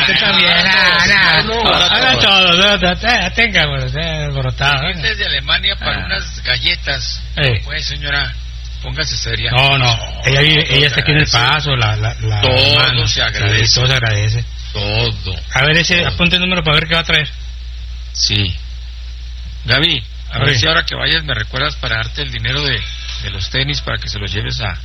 usted también. Ahora todos, tengamos, alborotado. Desde Alemania para unas galletas. Pues, señora, póngase seria. No. Ella está aquí en El Paso, todo hermana. se agradece. Sí, todo se agradece. Todo. A ver, apunte el número para ver qué va a traer. Sí. Gaby, a ver si ahora que vayas me recuerdas para darte el dinero de los tenis para que se los lleves a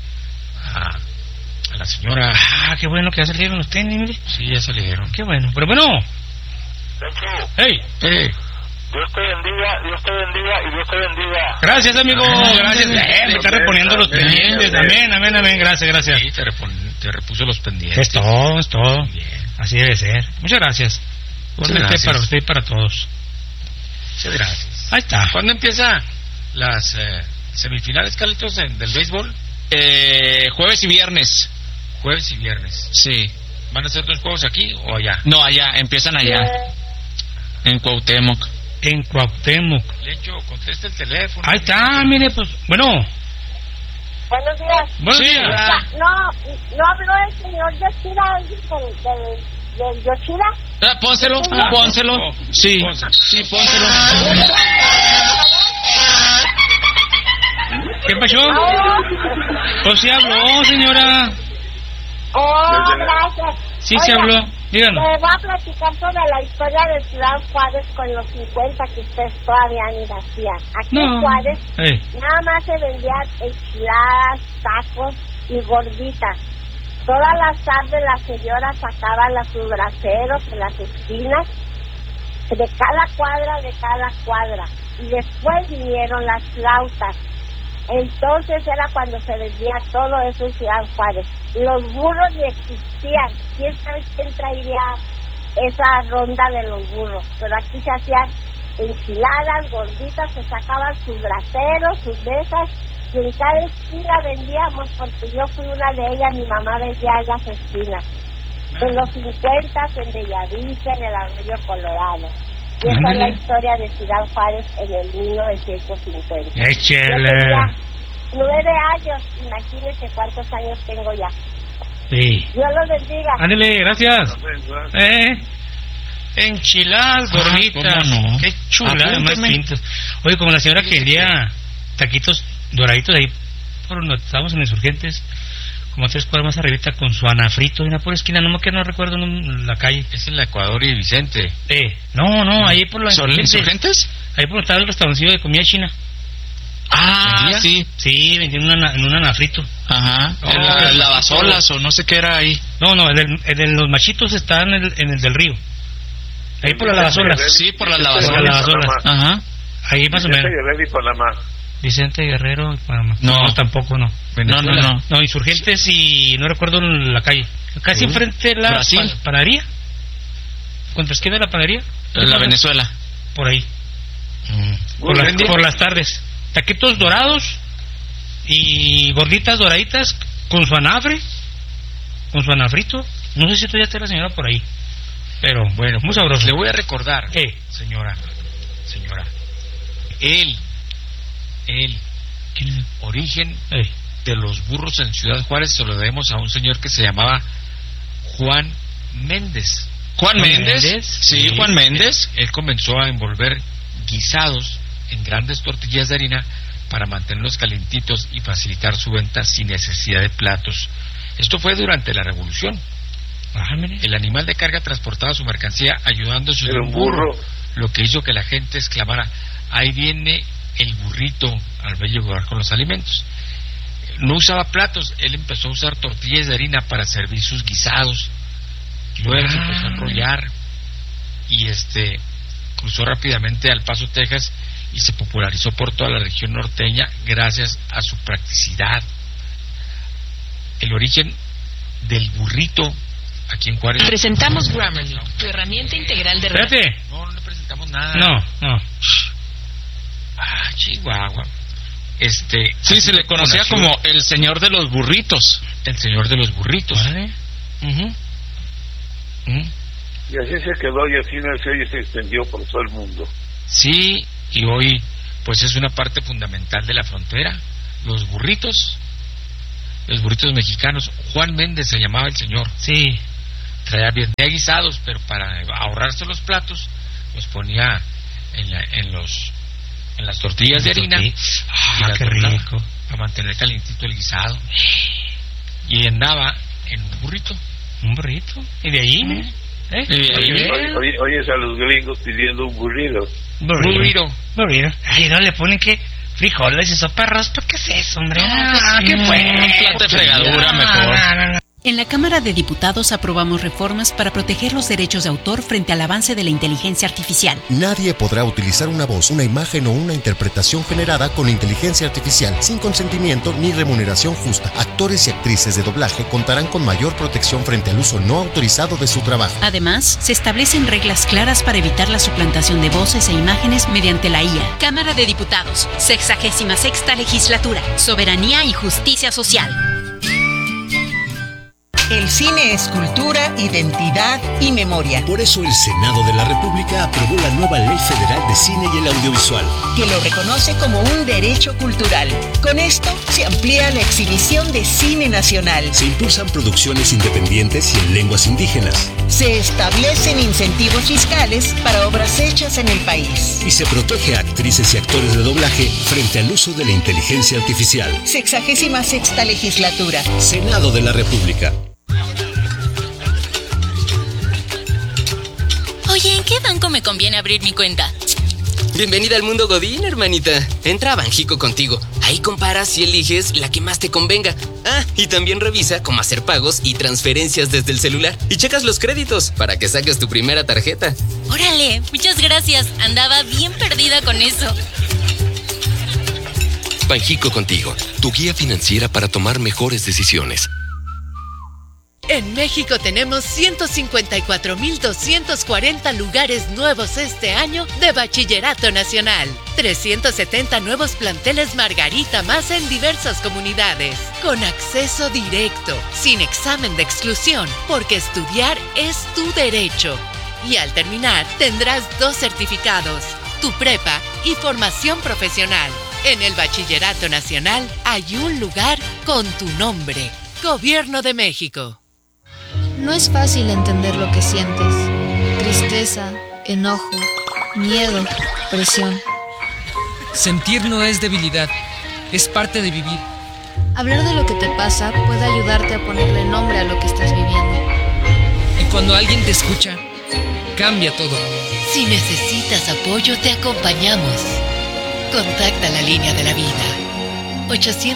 la señora. Qué bueno que ya salieron los tenis, mire. Sí, ya salieron. Qué bueno, pero bueno. Hey. Dios te bendiga y Dios te bendiga. Gracias, amigo, gracias. Me está reponiendo los pendientes. Amén, gracias. Sí, te repuso los pendientes. Es todo. Bien. Así debe ser. Muchas gracias. Igualmente para usted y para todos. Muchas gracias. Ahí está. ¿Cuándo empieza las semifinales, Carlitos, del béisbol? Jueves y viernes. Jueves y viernes. Sí. ¿Van a ser 2 juegos aquí o allá? No, allá, empiezan allá. En Cuauhtémoc. Lencho, contesta el teléfono. Ahí está, mire, pues, bueno. Buenos días. Buenos días. No habló el señor Yoshida del Yoshida. Pónselo. Sí, pónselo. ¿Qué pasó? Pues sí habló, señora. Gracias. Sí, se habló. Díganos. Le voy a platicar sobre la historia de Ciudad Juárez con los 50 que ustedes todavía ni hacían. Aquí en Juárez nada más se vendían enchiladas, tacos y gorditas. Todas las tardes las señoras sacaban sus braseros en las esquinas de cada cuadra. Y después vinieron las flautas. Entonces era cuando se vendía todo eso en Ciudad Juárez. Los burros ni existían. ¿Quién sabe quién traería esa ronda de los burros? Pero aquí se hacían enchiladas, gorditas, se sacaban sus braseros, sus mesas, y en cada esquina vendíamos, porque yo fui una de ellas, mi mamá vendía en las esquinas. En los 50, en Bellavista, en el Arroyo Colorado. Y esa es la historia de Ciudad Juárez en el 1950. Échale. 9 años, imagínense cuántos años tengo ya. Sí. Dios los bendiga. Ándale, gracias. Enchiladas, gorditas. No. Qué chula, más pintas. Oye, como la señora que vendía taquitos doraditos ahí por donde estábamos en Insurgentes, como 3 cuadras más arribita, con su anafrito en una pura esquina, no recuerdo la calle. Es en la Ecuador y Vicente. No, ahí por la Insurgentes. Ahí por donde estaba el restaurancillo de comida china. Sí. Sí, vendían en un anafrito. Ajá. El lavasolas o no sé qué era ahí. No, el de los machitos está en el del río. Ahí por las lavasolas. Sí, por las lavasolas. Ajá. Ahí más o menos. Vicente Guerrero y Panamá. No, tampoco, no. No, Insurgentes y no recuerdo la calle. Casi enfrente de la panadería. ¿Contra esquina de la panadería? La Venezuela. Por ahí. Por las tardes. Taquitos dorados y gorditas doraditas con su anafre, con su anafrito. No sé si todavía está la señora por ahí, pero bueno, muy sabroso. Le voy a recordar, señora, el origen de los burros en Ciudad Juárez se lo debemos a un señor que se llamaba Juan Méndez. ¿Juan Méndez? Sí, Juan Méndez. Él comenzó a envolver guisados en grandes tortillas de harina para mantenerlos calientitos y facilitar su venta sin necesidad de platos. Esto fue durante la Revolución. El animal de carga transportaba su mercancía ayudándose de un burro, lo que hizo que la gente exclamara: ahí viene el burrito, al ver llegar con los alimentos. No usaba platos, él empezó a usar tortillas de harina para servir sus guisados. Luego se empezó a enrollar y cruzó rápidamente al Paso, Texas, y se popularizó por toda la región norteña gracias a su practicidad. El origen del burrito aquí en Juárez. Presentamos Grammarly, tu herramienta integral de Espérate. No le presentamos nada. No. Chihuahua. Sí, se le conocía como el señor de los burritos. El señor de los burritos. ¿Vale? Y así se quedó, y así nació y se extendió por todo el mundo. Sí, y hoy pues es una parte fundamental de la frontera. Los burritos mexicanos. Juan Méndez se llamaba el señor. Sí. vendía guisados, pero para ahorrarse los platos, los ponía en las tortillas de harina. Qué rico. Para mantener calientito el guisado. Y andaba en un burrito. ¿Y de ahí? Oyes a los gringos pidiendo un burrito. Burrito. Ay, no le ponen que frijoles y sopa de arroz. ¿Qué es eso, hombre? Qué bueno. Un plato de fregadura mejor. No. En la Cámara de Diputados aprobamos reformas para proteger los derechos de autor frente al avance de la inteligencia artificial. Nadie podrá utilizar una voz, una imagen o una interpretación generada con inteligencia artificial sin consentimiento ni remuneración justa. Actores y actrices de doblaje contarán con mayor protección frente al uso no autorizado de su trabajo. Además, se establecen reglas claras para evitar la suplantación de voces e imágenes mediante la IA. Cámara de Diputados, 66ª Legislatura, Soberanía y Justicia Social. El cine es cultura, identidad y memoria. Por eso el Senado de la República aprobó la nueva Ley Federal de Cine y el Audiovisual, que lo reconoce como un derecho cultural. Con esto se amplía la exhibición de cine nacional. Se impulsan producciones independientes y en lenguas indígenas. Se establecen incentivos fiscales para obras hechas en el país. Y se protege a actrices y actores de doblaje frente al uso de la inteligencia artificial. 66ª Legislatura. Senado de la República. Oye, ¿en qué banco me conviene abrir mi cuenta? Bienvenida al mundo Godín, hermanita. Entra a Banjico Contigo. Ahí comparas y eliges la que más te convenga. Y también revisa cómo hacer pagos y transferencias desde el celular. Y checas los créditos para que saques tu primera tarjeta. Órale, muchas gracias. Andaba bien perdida con eso. Banjico Contigo, tu guía financiera para tomar mejores decisiones. En México tenemos 154,240 lugares nuevos este año de Bachillerato Nacional. 370 nuevos planteles Margarita más en diversas comunidades. Con acceso directo, sin examen de exclusión, porque estudiar es tu derecho. Y al terminar tendrás 2 certificados, tu prepa y formación profesional. En el Bachillerato Nacional hay un lugar con tu nombre. Gobierno de México. No es fácil entender lo que sientes. Tristeza, enojo, miedo, presión. Sentir no es debilidad, es parte de vivir. Hablar de lo que te pasa puede ayudarte a ponerle nombre a lo que estás viviendo. Y cuando alguien te escucha, cambia todo. Si necesitas apoyo, te acompañamos. Contacta la línea de la vida.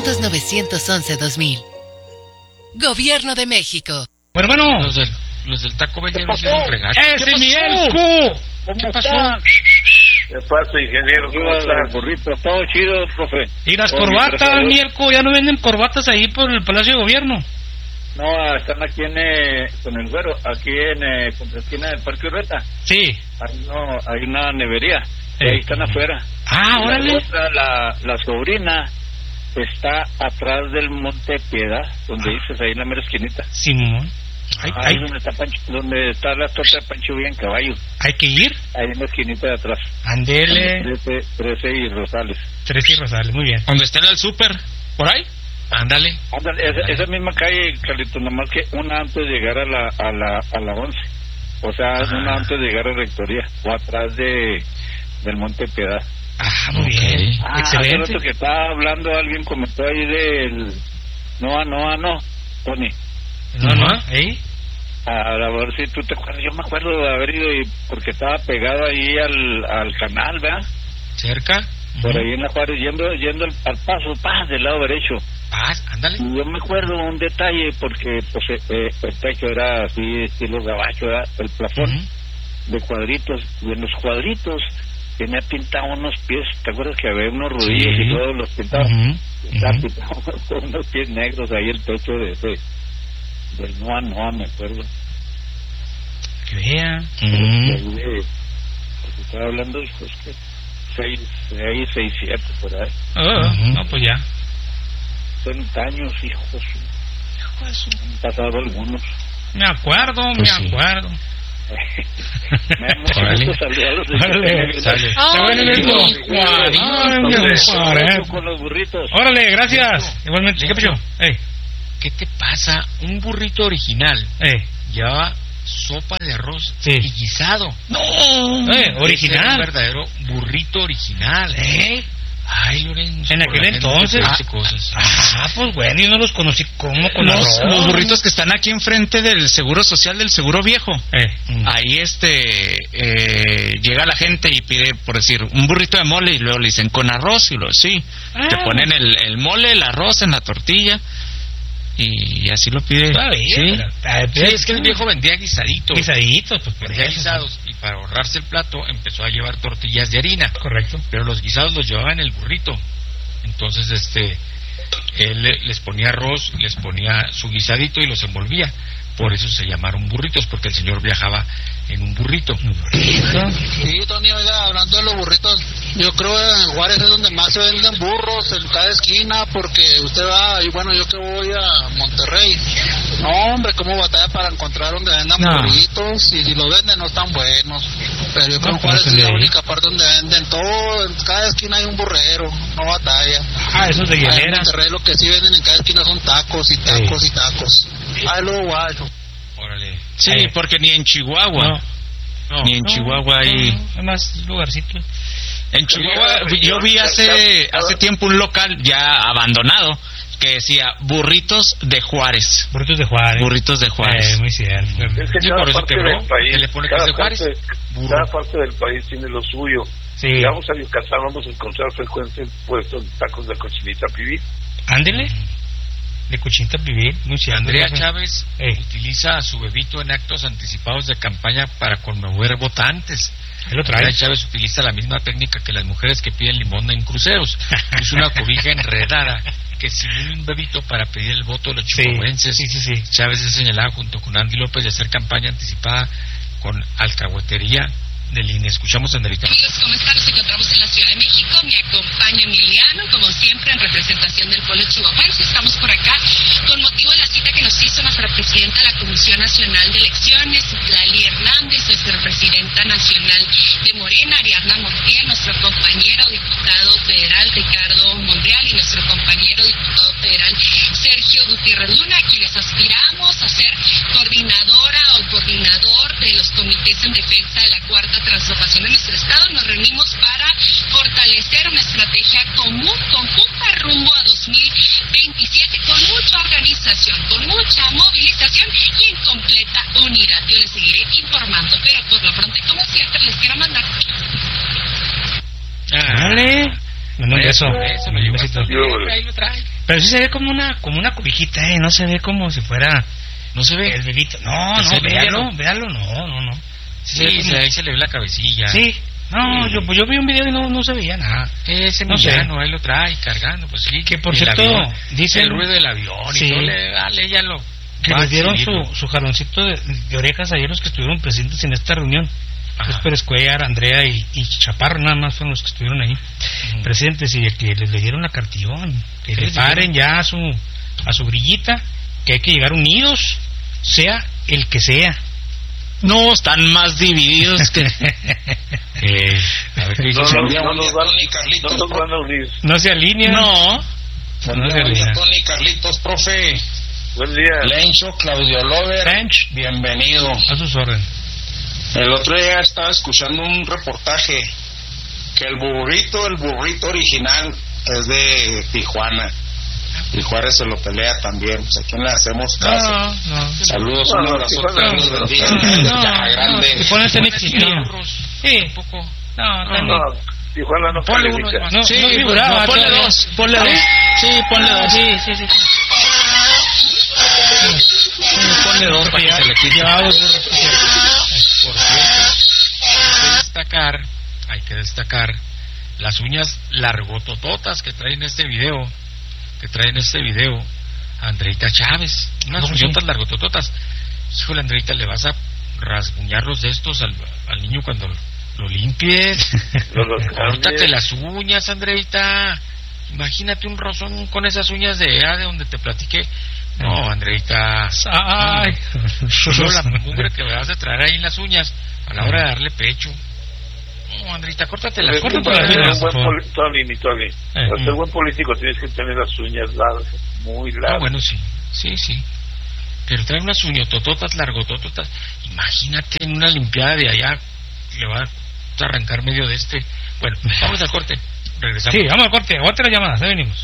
800-911-2000. Gobierno de México. Bueno, los del Taco Bell ya nos dieron regacho. ¡Ese es mi Elco! ¿Qué pasó? ¿Qué pasa, ingeniero? ¿Cómo estás? Burrito, todo chido, profe. ¿Y las corbatas, mi Elco? ¿Ya no venden corbatas ahí por el Palacio de Gobierno? No, están aquí con el güero, aquí en contra esquina del Parque Urreta. Sí. Hay una nevería, ahí están afuera. Órale. La sobrina está atrás del Monte Piedad, donde dices, ahí en la mera esquinita. Simón. Ahí donde está la torta de Pancho Villa en Caballo. ¿Hay que ir? Ahí en la esquinita de atrás. Andele. 13 y Rosales. 13 y Rosales, muy bien. ¿Dónde está el súper? ¿Por ahí? Ándale. Esa misma calle, Carlito, nomás que una antes de llegar a la 11. O sea, una antes de llegar a Rectoría, o atrás del Monte Piedad. Muy bien. Excelente. Hace rato que estaba hablando, alguien comentó ahí del... No, Tony. ¿Eh? A ver si tú te acuerdas. Yo me acuerdo de haber ido porque estaba pegado ahí al canal, ¿verdad? ¿Cerca? Por ahí en la Juárez, yendo al paso, del lado derecho. Ándale. Y yo me acuerdo un detalle, porque pues el techo era así, estilo gabacho, ¿verdad? El plafón de cuadritos. Y en los cuadritos tenía pintado unos pies. ¿Te acuerdas que había unos rodillos y todos los pintados? Estaba pintado con unos pies negros ahí el techo del Noa, me acuerdo. Que vea. Porque estaba hablando, pues que 6, 7 por ahí. No, pues ya. 30 años, hijos. Han pasado algunos. Me acuerdo. Con los burritos. Órale, gracias. Igualmente. ¿Qué pasó? ¿Qué te pasa? Un burrito original llevaba sopa de arroz y guisado. ¡No! Original. Era un verdadero burrito original. Ay, Lorenzo. En aquel entonces. Pues bueno, yo no los conocí como con arroz. Los burritos que están aquí enfrente del Seguro Social del Seguro Viejo. Ahí llega la gente y pide, por decir, un burrito de mole y luego le dicen con arroz y luego te ponen el mole, el arroz en la tortilla. Y así lo pide. Es que el viejo vendía guisaditos. Pues vendía guisados. Y para ahorrarse el plato empezó a llevar tortillas de harina. Correcto. Pero los guisados los llevaba en el burrito. Entonces él les ponía arroz, les ponía su guisadito y los envolvía. Por eso se llamaron burritos, porque el señor viajaba en un burrito. Sí, Tony, oiga, hablando de los burritos, yo creo que en Juárez es donde más se venden burros, en cada esquina, porque usted va, y bueno, yo que voy a Monterrey, no, hombre, cómo batalla para encontrar donde vendan burritos, y si los venden no están buenos, pero yo creo que Juárez es la única parte donde venden todo, en cada esquina hay un burrero, no batalla. Eso es de hielera. En Monterrey lo que sí venden en cada esquina son tacos y tacos y tacos. Ay, lo guayo. Órale. Sí, porque ni en Chihuahua. Ni en Chihuahua hay. Hay más lugarcitos. En Chihuahua yo vi hace tiempo un local ya abandonado que decía Burritos de Juárez. Burritos de Juárez. Burritos de Juárez. Muy cierto. Es que por eso quebró. País, le pone que es de Juárez. Cada parte del país tiene lo suyo. Sí. Si vamos a Yucatán, vamos a encontrar frecuentes puestos de tacos de cochinita pibil. Ándele. De cochinita pibil, muy cierto. Andrea Chávez utiliza a su bebito en actos anticipados de campaña para conmover votantes. Él lo trae. Andrea Chávez utiliza la misma técnica que las mujeres que piden limosna en cruceros. Es una cobija enredada que simula un bebito para pedir el voto de los chihuahuenses. Sí. Chávez es señalada junto con Andy López de hacer campaña anticipada con alcahuetería del INE. Escuchamos a Andrita. Amigos, ¿cómo están? Nos encontramos en la Ciudad de México. Me acompaña Emiliano, como siempre, en representación del pueblo chihuahuense. Estamos por acá con motivo de la cita que nos hizo nuestra presidenta de la Comisión Nacional de Elecciones, Lali Hernández, nuestra presidenta nacional de Morena, Ariadna Montiel, nuestro compañero diputado federal, Ricardo Monreal, y nuestro compañero diputado federal, Sergio Gutiérrez Luna, quienes aspiramos a ser coordinadora o coordinador de los comités en defensa de la cuarta transformación en nuestro estado. Nos reunimos para fortalecer una estrategia común, conjunta, rumbo a 2027, con mucha organización, con mucha movilización y en completa unidad. Yo les seguiré informando, pero por lo pronto, como siempre, les quiero mandar. Dale. Un beso. Un besito. Ahí lo trae. Pero sí se ve como una cobijita, no se ve como si fuera. No se ve el bebito. No, véalo, no. Sí, ahí se le ve la cabecilla. Sí. No, yo vi un video y no se veía nada. Ese Millano, ahí lo trae cargando, pues sí. Que por cierto, dice el ruido del avión y todo, dale, ya lo. Que les dieron su jaloncito de orejas ayer los que estuvieron presentes en esta reunión. Pérez Cuellar, Andrea y Chaparro, nada más fueron los que estuvieron ahí presentes, y que les dieron la cartillón, que le paren ya a su grillita, que hay que llegar unidos, sea el que sea. No, están más divididos que... a ver qué dice. No nos van a unir. No se alinean. No se alinean. Tony, Carlitos, profe. Buen día. Lencho, Claudio Lover. Bienvenido. A sus órdenes. El otro día estaba escuchando un reportaje que el burrito original es de Tijuana. Y Juárez se lo pelea también. Pues, ¿a quién le hacemos caso? No. Saludos, un abrazo. Dios bendiga. Grande. Tijuana tiene que existir. Sí. Un poco. No. Tijuana no ponle uno. Ponle dos. Ponle dos. Sí, ponle dos. Sí. Ponle dos para que se le quite. Por cierto, hay que destacar las uñas largotototas que traen este video. Andreita Chávez, unas uñotas largotototas. Híjole, Andreita, le vas a rasguñar los de estos al niño cuando lo limpies. Córtate las uñas, Andreita. Imagínate un rozón con esas uñas de donde te platiqué. No, Andreita. Ay. La mugre que me vas a traer ahí en las uñas a la hora de darle pecho. No, Andreita, córtatelas. Tony. Para ser buen político tienes que tener las uñas largas, muy largas. Bueno, sí. pero trae unas uñotototas, largotototas. Imagínate en una limpiada de allá, le va a arrancar medio de este. Bueno, vamos al corte, regresamos. Sí, vamos al corte, aguante las llamadas, ahí venimos.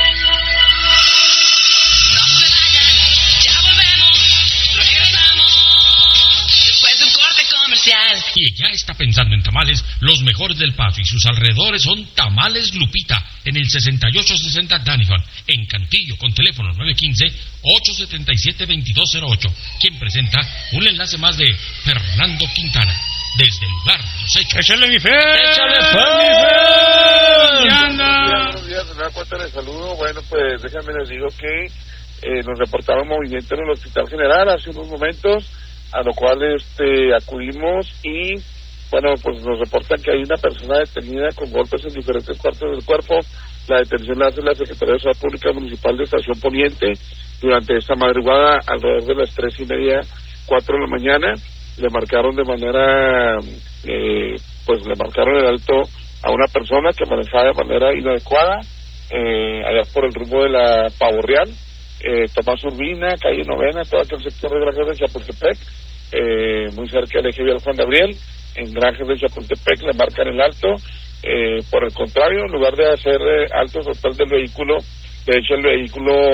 Y ya está pensando en tamales, los mejores del Paso y sus alrededores son Tamales Lupita, en el 6860 Danihon, en Cantillo, con teléfono 915-877-2208. Quien presenta un enlace más de Fernando Quintana, desde el lugar de los hechos. ¡Échale mi fe! ¡Échale fe! Buenos días, me da cuenta de saludo. Bueno, pues déjame les digo que nos reportaba un movimiento en el Hospital General hace unos momentos, a lo cual acudimos y bueno, pues nos reportan que hay una persona detenida con golpes en diferentes partes del cuerpo. La detención la hace la Secretaría de Salud Pública Municipal de Estación Poniente durante esta madrugada, alrededor de las 3:30, 4 de la mañana. Le marcaron de manera pues le marcaron el alto a una persona que manejaba de manera inadecuada allá por el rumbo de la Pavo Real, Tomás Urbina, calle Novena, todo aquel sector de Granjas de Chapultepec, muy cerca del eje vial Juan Gabriel. En Granjas de Chapultepec le marcan el alto. Por el contrario, en lugar de hacer alto total del vehículo, de hecho el vehículo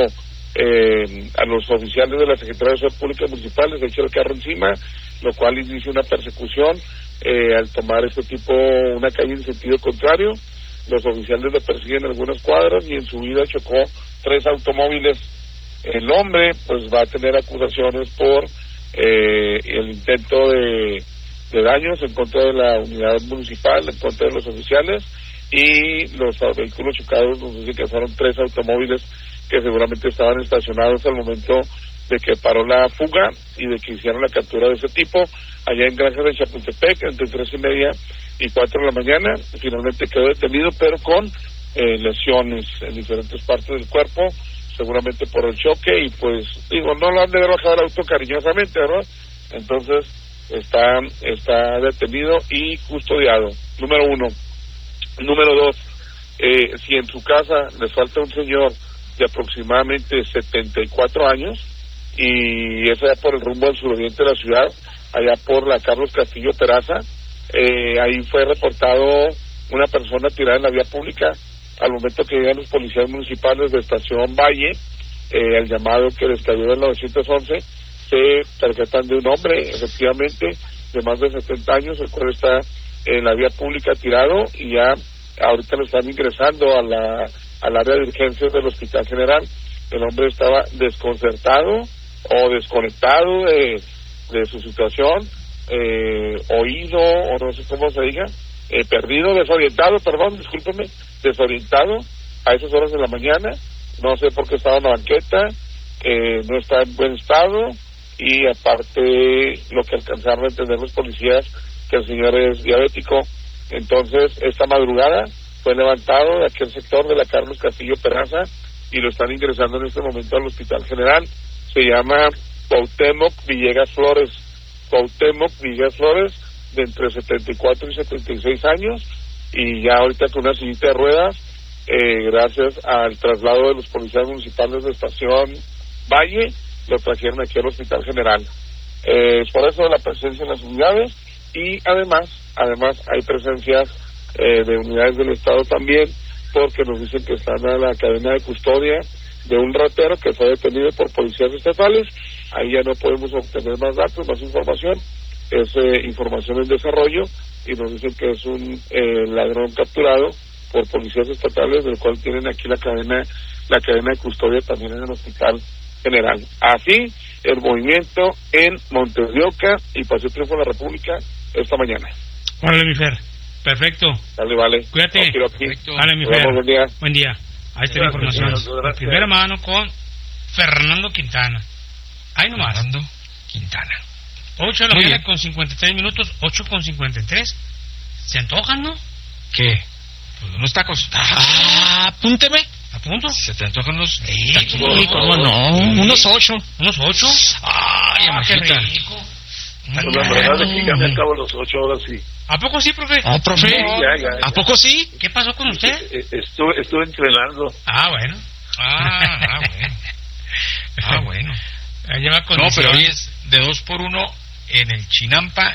a los oficiales de la Secretaría de Salud Pública Municipal les echa el carro encima, lo cual inicia una persecución. Al tomar una calle en sentido contrario, los oficiales le persiguen algunas cuadras y en su vida chocó 3 automóviles. El hombre pues va a tener acusaciones por el intento de daños en contra de la unidad municipal, en contra de los oficiales, y los vehículos chocados nos dicen que fueron 3 automóviles que seguramente estaban estacionados al momento de que paró la fuga y de que hicieron la captura de ese tipo allá en Granjas de Chapultepec entre 3:30 y 4 de la mañana. Finalmente quedó detenido, pero con lesiones en diferentes partes del cuerpo, seguramente por el choque, y pues digo, no lo han de haber bajado el auto cariñosamente, ¿verdad? Entonces está detenido y custodiado, número 1. Número 2, si en su casa le falta un señor de aproximadamente 74 años y es allá por el rumbo al suroriente de la ciudad, allá por la Carlos Castillo Peraza, ahí fue reportado una persona tirada en la vía pública. Al momento que llegan los policías municipales de Estación Valle, al llamado que les cayó en 911, se percatan de un hombre, efectivamente, de más de 70 años, el cual está en la vía pública tirado, y ya ahorita lo están ingresando al área de urgencias del Hospital General. El hombre estaba desconcertado o desconectado de su situación, oído, o no sé cómo se diga, perdido, desorientado a esas horas de la mañana. No sé por qué estaba en la banqueta, no está en buen estado, y aparte lo que alcanzaron a entender los policías, que el señor es diabético. Entonces esta madrugada fue levantado de aquel sector de la Carlos Castillo Peraza y lo están ingresando en este momento al Hospital General. Se llama Cuauhtémoc Villegas Flores, de entre 74 y 76 años, y ya ahorita con una sillita de ruedas, gracias al traslado de los policías municipales de Estación Valle, lo trajeron aquí al Hospital General. Por eso la presencia en las unidades, y además hay presencias de unidades del Estado también, porque nos dicen que están a la cadena de custodia de un ratero que fue detenido por policías estatales. Ahí ya no podemos obtener más datos, más información, es información en desarrollo, y nos dicen que es un ladrón capturado por policías estatales, del cual tienen aquí la cadena de custodia también en el Hospital General. Así el movimiento en Montes de Oca y Paseo Triunfo de la República esta mañana. Órale, mi Fer. Perfecto. Dale, vale. Cuídate. Dale, mi Fer. Buen día. Ahí está la información. De primera mano con Fernando Quintana. Ahí nomás. Fernando Quintana. 8 de la mañana con 53 minutos, 8:53. ¿Se antojan, no? ¿Qué? Pues unos tacos. Apúnteme. ¿A punto? ¿Se te antojan los tacos? ¿Cómo no? Unos 8. ¿Unos 8? Ay, qué rico. Pues la verdad es que ya me acabo los 8 horas, sí. ¿A poco sí, profe? ¿Profe? Sí, ya. ¿A poco sí? ¿Qué pasó con usted? Estuve entrenando. Bueno. Bueno. No, pero hoy es de 2x1 en el Chinampa